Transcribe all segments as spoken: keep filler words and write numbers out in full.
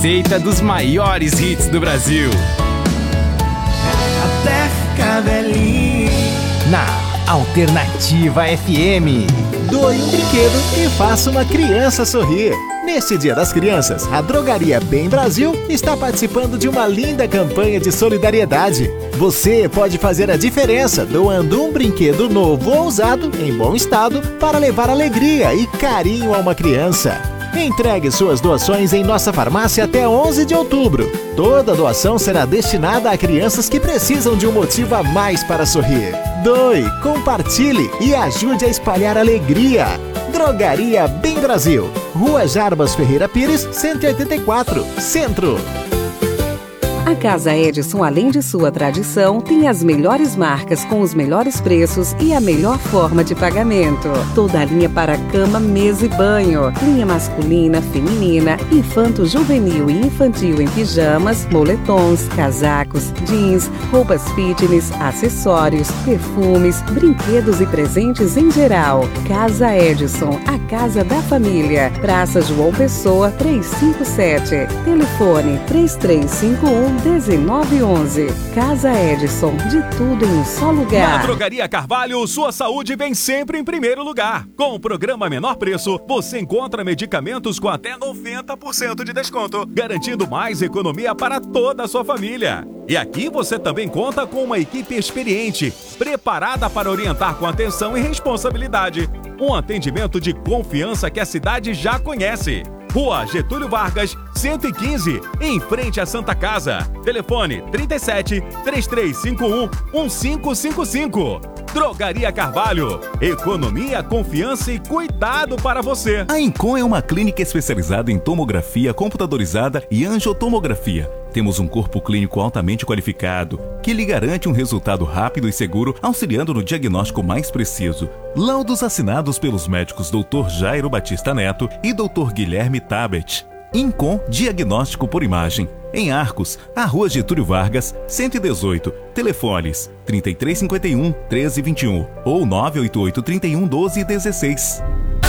Receita dos maiores hits do Brasil. Até ficar velhinho. Na Alternativa F M. Doe um brinquedo e faça uma criança sorrir. Neste Dia das Crianças, a Drogaria Bem Brasil está participando de uma linda campanha de solidariedade. Você pode fazer a diferença doando um brinquedo novo ou usado, em bom estado, para levar alegria e carinho a uma criança. Entregue suas doações em nossa farmácia até onze de outubro. Toda doação será destinada a crianças que precisam de um motivo a mais para sorrir. Doe, compartilhe e ajude a espalhar alegria. Drogaria Bem Brasil, Rua Jarbas Ferreira Pires, cento e oitenta e quatro, Centro. A Casa Edison, além de sua tradição, tem as melhores marcas com os melhores preços e a melhor forma de pagamento. Toda a linha para cama, mesa e banho. Linha masculina, feminina, infanto-juvenil e infantil em pijamas, moletons, casacos, jeans, roupas fitness, acessórios, perfumes, brinquedos e presentes em geral. Casa Edison, a casa da família. Praça João Pessoa, trezentos e cinquenta e sete. Telefone três três cinco um, um nove um um. Casa Edison, de tudo em um só lugar. Na Drogaria Carvalho, sua saúde vem sempre em primeiro lugar. Com o programa Menor Preço, você encontra medicamentos com até noventa por cento de desconto, garantindo mais economia para toda a sua família. E aqui você também conta com uma equipe experiente, preparada para orientar com atenção e responsabilidade. Um atendimento de confiança que a cidade já conhece. Rua Getúlio Vargas, cento e quinze, em frente à Santa Casa. Telefone trinta e sete, três três cinco um, um cinco cinco cinco. Drogaria Carvalho. Economia, confiança e cuidado para você. A Incom é uma clínica especializada em tomografia computadorizada e angiotomografia. Temos um corpo clínico altamente qualificado, que lhe garante um resultado rápido e seguro, auxiliando no diagnóstico mais preciso. Laudos assinados pelos médicos doutor Jairo Batista Neto e doutor Guilherme Tabet. Incom Diagnóstico por Imagem. Em Arcos, a Rua Getúlio Vargas, cento e dezoito. Telefones trinta e três cinquenta e um, treze vinte e um ou nove oito oito, trinta e um, doze dezesseis.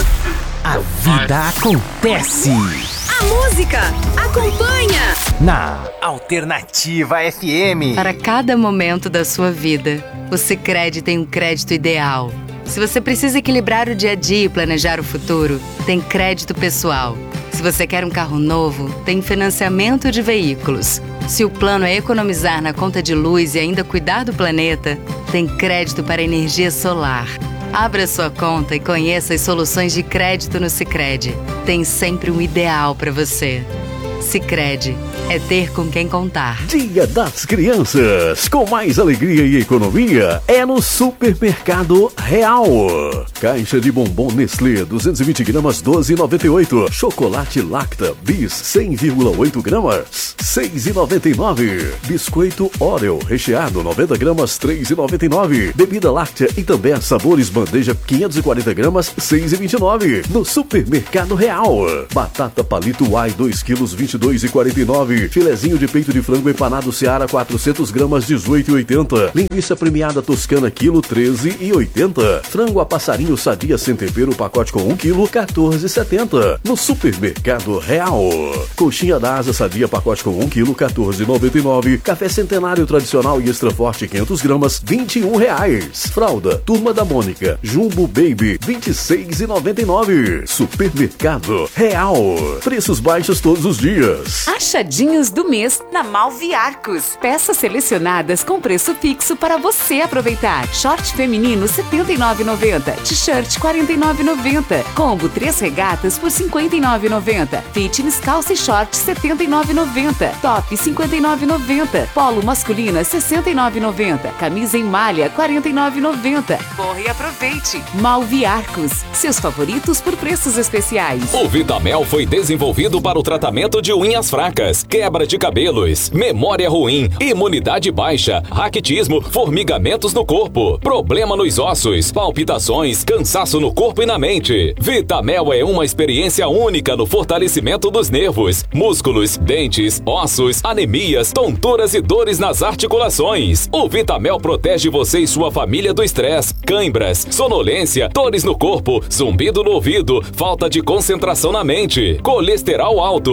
A vida acontece. A música acompanha na Alternativa F M. Para cada momento da sua vida, o Sicredi tem um crédito ideal. Se você precisa equilibrar o dia a dia e planejar o futuro, tem crédito pessoal. Se você quer um carro novo, tem financiamento de veículos. Se o plano é economizar na conta de luz e ainda cuidar do planeta, tem crédito para energia solar. Abra sua conta e conheça as soluções de crédito no Sicredi. Tem sempre um ideal para você. Sicredi, é ter com quem contar. Dia das Crianças, com mais alegria e economia, é no Supermercado Real. Caixa de bombom Nestlé, duzentos e vinte gramas, doze reais e noventa e oito centavos. Chocolate Lacta Bis, cem vírgula oito gramas, seis reais e noventa e nove centavos. Biscoito Oreo, recheado, noventa gramas, três reais e noventa e nove centavos. Bebida láctea e também sabores bandeja, quinhentos e quarenta gramas, seis reais e vinte e nove centavos. No Supermercado Real. Batata palito Uai, dois quilos, vinte e dois reais e quarenta e nove centavos. Filezinho de peito de frango empanado Seara, quatrocentas gramas, dezoito reais e oitenta centavos. Linguiça premiada Toscana, quilo, treze reais e oitenta centavos. Frango a passarinho Sadia sem tempero, pacote com um quilo, quatorze reais e setenta centavos. No Supermercado Real. Coxinha da Asa Sadia, pacote com um quilo, quatorze reais e noventa e nove centavos. Café Centenário tradicional e extra forte, quinhentas gramas, vinte e um reais. Fralda Turma da Mônica Jumbo Baby, vinte e seis reais e noventa e nove centavos. Supermercado Real. Preços baixos todos os dias. Achadinhos do mês na Malvi Arcos. Peças selecionadas com preço fixo para você aproveitar. Short feminino setenta e nove reais e noventa centavos. T-shirt quarenta e nove reais e noventa centavos. Combo três regatas por cinquenta e nove reais e noventa centavos. Fitness calça e short setenta e nove reais e noventa centavos. Top cinquenta e nove reais e noventa centavos. Polo masculina sessenta e nove reais e noventa centavos. Camisa em malha quarenta e nove reais e noventa centavos. Corre e aproveite. Malvi Arcos. Seus favoritos por preços especiais. O Vitamel foi desenvolvido para o tratamento de unhas fracas, quebra de cabelos, memória ruim, imunidade baixa, raquitismo, formigamentos no corpo, problema nos ossos, palpitações, cansaço no corpo e na mente. Vitamel é uma experiência única no fortalecimento dos nervos, músculos, dentes, ossos, anemias, tonturas e dores nas articulações. O Vitamel protege você e sua família do estresse, cãibras, sonolência, dores no corpo, zumbido no ouvido, falta de concentração na mente, colesterol alto, desânimo,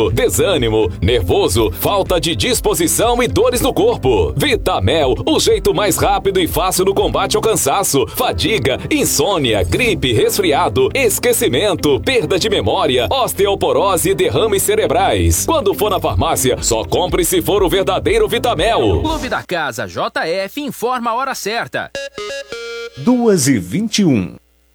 desânimo, nervoso, falta de disposição e dores no corpo. Vitamel, o jeito mais rápido e fácil no combate ao cansaço, fadiga, insônia, gripe, resfriado, esquecimento, perda de memória, osteoporose e derrames cerebrais. Quando for na farmácia, só compre se for o verdadeiro Vitamel. Clube da Casa J F informa a hora certa. duas e vinte e um.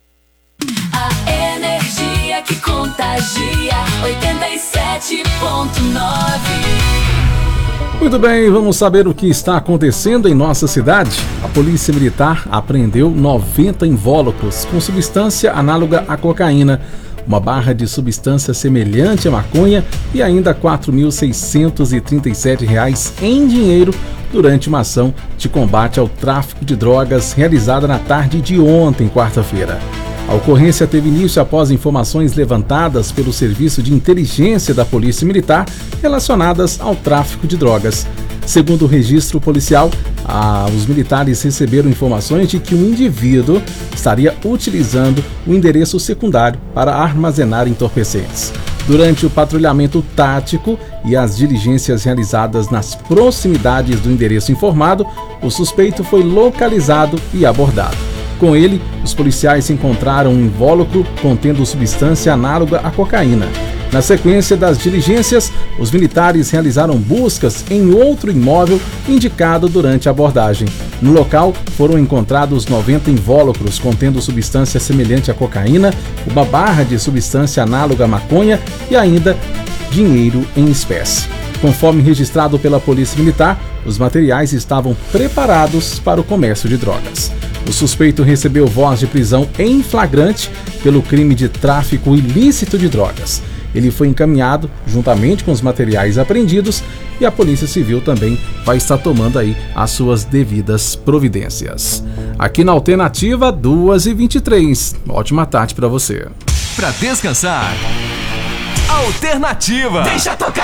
A energia que contagia, oitenta e sete ponto nove. Muito bem, vamos saber o que está acontecendo em nossa cidade. A Polícia Militar apreendeu noventa invólucros com substância análoga à cocaína, uma barra de substância semelhante à maconha e ainda quatro mil seiscentos e trinta e sete reais em dinheiro durante uma ação de combate ao tráfico de drogas realizada na tarde de ontem, quarta-feira. A ocorrência teve início após informações levantadas pelo Serviço de Inteligência da Polícia Militar relacionadas ao tráfico de drogas. Segundo o registro policial, ah, os militares receberam informações de que um indivíduo estaria utilizando o endereço secundário para armazenar entorpecentes. Durante o patrulhamento tático e as diligências realizadas nas proximidades do endereço informado, o suspeito foi localizado e abordado. Com ele, os policiais encontraram um invólucro contendo substância análoga à cocaína. Na sequência das diligências, os militares realizaram buscas em outro imóvel indicado durante a abordagem. No local, foram encontrados noventa invólucros contendo substância semelhante à cocaína, uma barra de substância análoga à maconha e ainda dinheiro em espécie. Conforme registrado pela Polícia Militar, os materiais estavam preparados para o comércio de drogas. O suspeito recebeu voz de prisão em flagrante pelo crime de tráfico ilícito de drogas. Ele foi encaminhado juntamente com os materiais apreendidos e a Polícia Civil também vai estar tomando aí as suas devidas providências. Aqui na Alternativa, duas e vinte e três. Ótima tarde para você. Pra descansar, Alternativa. Deixa tocar.